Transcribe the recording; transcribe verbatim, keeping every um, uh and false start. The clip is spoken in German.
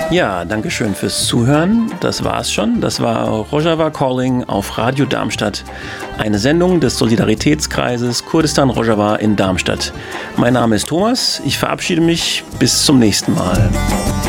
Ja, danke schön fürs Zuhören. Das war's schon. Das war Rojava Calling auf Radio Darmstadt. Eine Sendung des Solidaritätskreises Kurdistan Rojava in Darmstadt. Mein Name ist Thomas. Ich verabschiede mich. Bis zum nächsten Mal.